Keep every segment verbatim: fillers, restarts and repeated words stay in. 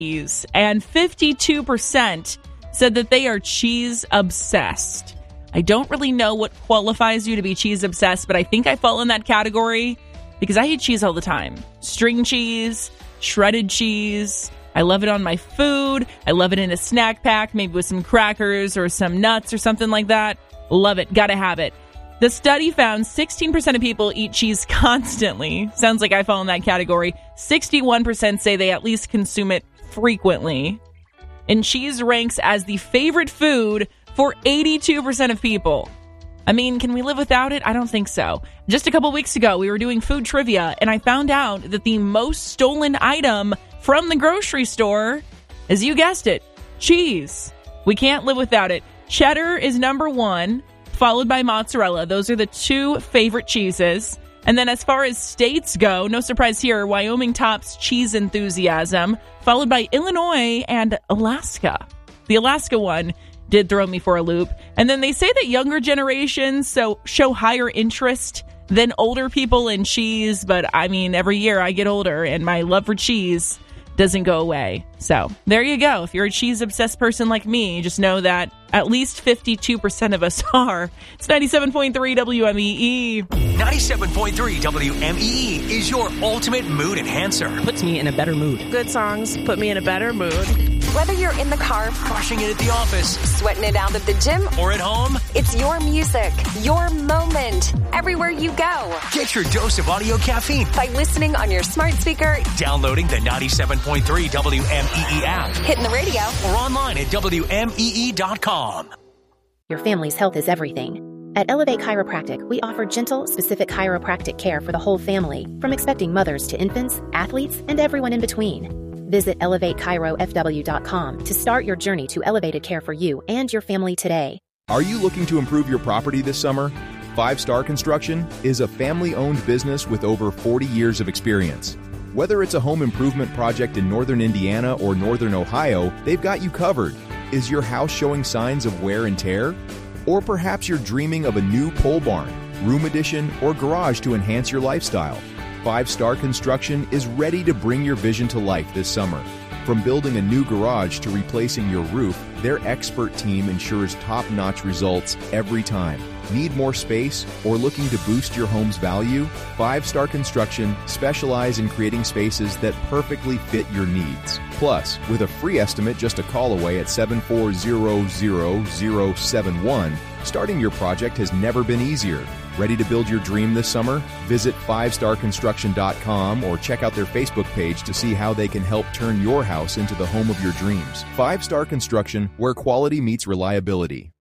cheese, and fifty-two percent said that they are cheese obsessed. I don't really know what qualifies you to be cheese obsessed, but I think I fall in that category because I eat cheese all the time. String cheese, shredded cheese. I love it on my food. I love it in a snack pack, maybe with some crackers or some nuts or something like that. Love it. Gotta have it. The study found sixteen percent of people eat cheese constantly. Sounds like I fall in that category. sixty-one percent say they at least consume it frequently. And cheese ranks as the favorite food for eighty-two percent of people. I mean, can we live without it? I don't think so. Just a couple weeks ago, we were doing food trivia, and I found out that the most stolen item from the grocery store, as you guessed it, cheese. We can't live without it. Cheddar is number one, followed by mozzarella. Those are the two favorite cheeses. And then as far as states go, no surprise here, Wyoming tops cheese enthusiasm, followed by Illinois and Alaska. The Alaska one did throw me for a loop. And then they say that younger generations so show higher interest than older people in cheese. But I mean, every year I get older and my love for cheese doesn't go away. So there you go. If you're a cheese obsessed person like me, just know that at least fifty-two percent of us are. It's ninety-seven point three W M E E. ninety-seven point three W M E E is your ultimate mood enhancer. Puts me in a better mood. Good songs put me in a better mood. Whether you're in the car, crushing it at the office, sweating it out at the gym, or at home, it's your music, your moment, everywhere you go. Get your dose of audio caffeine by listening on your smart speaker, downloading the ninety-seven point three W M E E app, hitting the radio, or online at W M E E dot com. Your family's health is everything. At Elevate Chiropractic, we offer gentle, specific chiropractic care for the whole family, from expecting mothers to infants, athletes, and everyone in between. Visit elevate chiro f w dot com to start your journey to elevated care for you and your family today. Are you looking to improve your property this summer? Five Star Construction is a family-owned business with over forty years of experience. Whether it's a home improvement project in northern Indiana or northern Ohio, they've got you covered. Is your house showing signs of wear and tear? Or perhaps you're dreaming of a new pole barn, room addition, or garage to enhance your lifestyle. Five Star Construction is ready to bring your vision to life this summer. From building a new garage to replacing your roof, their expert team ensures top-notch results every time. Need more space or looking to boost your home's value? Five Star Construction specialize in creating spaces that perfectly fit your needs. Plus, with a free estimate just a call away at seven four zero zero zero seven one, starting your project has never been easier. Ready to build your dream this summer? Visit five star construction dot com or check out their Facebook page to see how they can help turn your house into the home of your dreams. Five Star Construction, where quality meets reliability.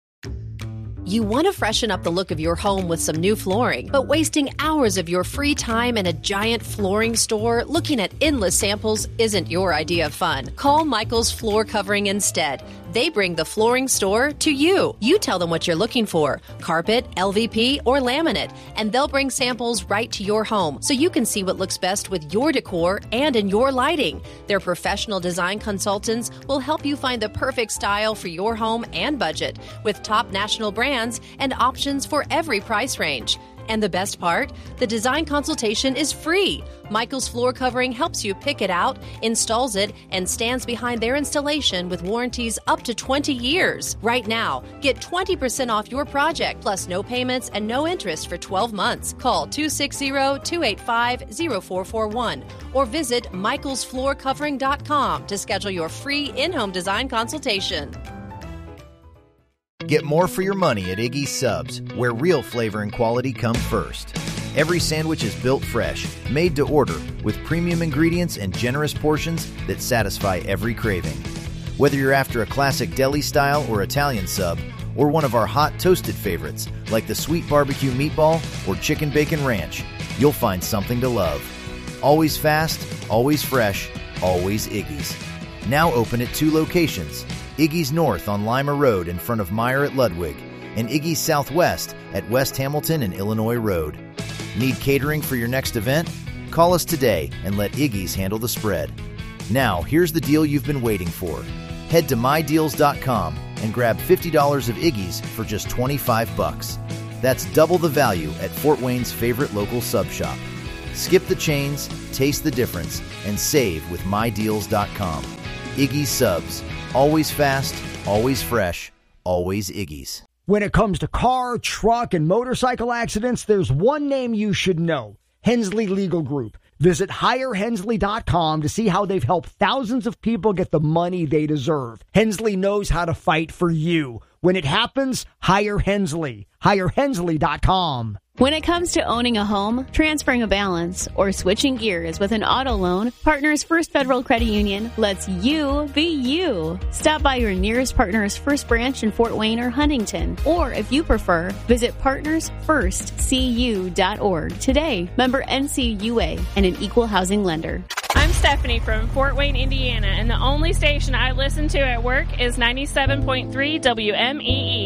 You want to freshen up the look of your home with some new flooring, but wasting hours of your free time in a giant flooring store looking at endless samples isn't your idea of fun. Call Michael's Floor Covering instead. They bring the flooring store to you. You tell them what you're looking for, carpet, L V P, or laminate, and they'll bring samples right to your home so you can see what looks best with your decor and in your lighting. Their professional design consultants will help you find the perfect style for your home and budget with top national brands and options for every price range. And the best part? The design consultation is free. Michael's Floor Covering helps you pick it out, installs it, and stands behind their installation with warranties up to twenty years. Right now, get twenty percent off your project, plus no payments and no interest for twelve months. Call two six zero, two eight five, zero four four one or visit michaels floor covering dot com to schedule your free in-home design consultation. Get more for your money at Iggy's Subs, where real flavor and quality come first. Every sandwich is built fresh, made to order, with premium ingredients and generous portions that satisfy every craving. Whether you're after a classic deli style or Italian sub, or one of our hot toasted favorites like the sweet barbecue meatball or chicken bacon ranch, you'll find something to love. Always fast, always fresh, always Iggy's. Now open at two locations. Iggy's North on Lima Road in front of Meyer at Ludwig, and Iggy's Southwest at West Hamilton and Illinois Road. Need catering for your next event? Call us today and let Iggy's handle the spread. Now, here's the deal you've been waiting for. Head to my deals dot com and grab fifty dollars of Iggy's for just twenty-five bucks. That's double the value at Fort Wayne's favorite local sub shop. Skip the chains, taste the difference, and save with my deals dot com. Iggy's Subs. Always fast, always fresh, always Iggy's. When it comes to car, truck, and motorcycle accidents, there's one name you should know. Hensley Legal Group. Visit hire hensley dot com to see how they've helped thousands of people get the money they deserve. Hensley knows how to fight for you. When it happens, hire Hensley. hire hensley dot com. When it comes to owning a home, transferring a balance, or switching gears with an auto loan, Partners First Federal Credit Union lets you be you. Stop by your nearest Partners First branch in Fort Wayne or Huntington. Or if you prefer, visit partners first c u dot org today. Member N C U A and an equal housing lender. I'm Stephanie from Fort Wayne, Indiana, and the only station I listen to at work is ninety-seven point three W M E E.